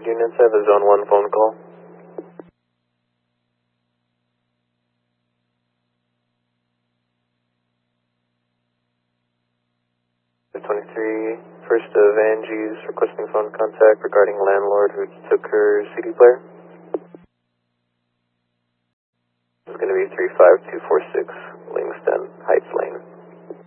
units. I have a Zone 1 phone call. 23, first of Angie's requesting phone contact regarding landlord who took her CD player.